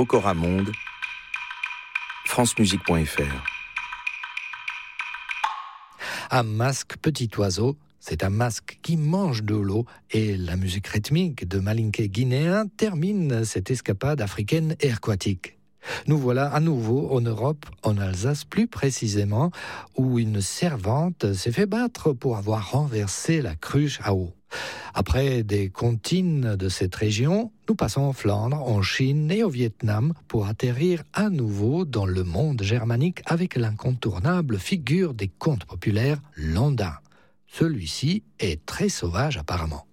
Okora Monde, francemusique.fr. Un masque petit oiseau, c'est un masque qui mange de l'eau et la musique rythmique de Malinké guinéen termine cette escapade africaine et aquatique. Nous voilà à nouveau en Europe, en Alsace plus précisément, où une servante s'est fait battre pour avoir renversé la cruche à eau. Après des comptines de cette région, nous passons en Flandre, en Chine et au Vietnam pour atterrir à nouveau dans le monde germanique avec l'incontournable figure des contes populaires Landin. Celui-ci est très sauvage apparemment.